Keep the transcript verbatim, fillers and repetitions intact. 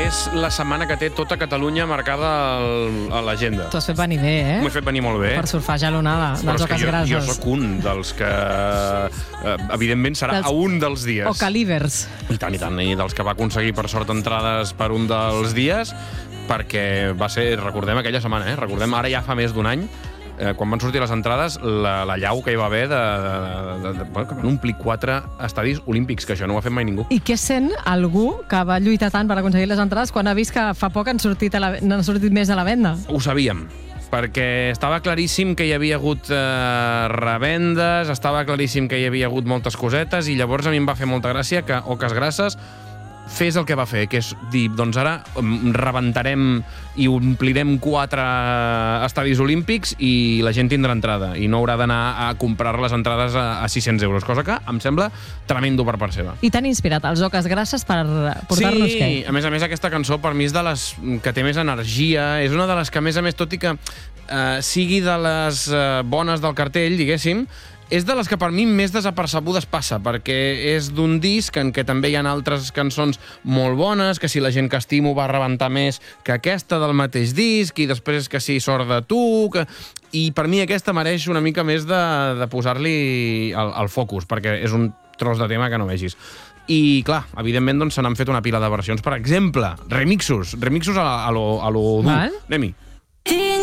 és la setmana que té tota Catalunya marcada al, a l'agenda. T'ho has fet venir bé, eh? M'ho he fet venir molt bé. Per surfejar l'onada dels Oques jo, Grasses. jo sóc un dels que, eh, evidentment, serà dels... a un dels dies. O calívers. I tant, i tant. I dels que va aconseguir, per sort, entrades per un dels dies, perquè va ser, recordem aquella setmana, eh? Recordem, ara ja fa més d'un any, eh, quan van sortir les entrades, la, la llau que hi va haver de, de, de, de, bueno, que van omplir quatre estadis olímpics, que això no ho ha fet mai ningú. I què sent algú que va lluitar tant per aconseguir les entrades quan ha vist que fa poc han sortit, a la, n'han sortit més a la venda? Ho sabíem, perquè estava claríssim que hi havia hagut eh, revendes, estava claríssim que hi havia hagut moltes cosetes, i llavors a mi em va fer molta gràcia que Oques Grasses fes el que va fer, que és dir, doncs ara rebentarem i omplirem quatre estadis olímpics i la gent tindrà entrada, i no haurà d'anar a comprar les entrades a, a sis-cents euros, cosa que em sembla tremendo per part seva. I t'han inspirat els Oques Grasses per portar-nos sí, què? A més a més, aquesta cançó per mi és de les que té més energia, és una de les que, a més a més, tot i que eh, sigui de les eh, bones del cartell, diguéssim, és de les que per mi més desapercebudes passa, perquè és d'un disc en què també hi ha altres cançons molt bones, que si la gent que estimo va rebentar més que aquesta del mateix disc, i després que si sort de tu... Que... I per mi aquesta mereix una mica més de, de posar-li el, el focus, perquè és un tros de tema que no vegis. I, clar, evidentment, doncs, se n'han fet una pila de versions. Per exemple, remixos. Remixos a, a lo, a lo dur. Anem-hi.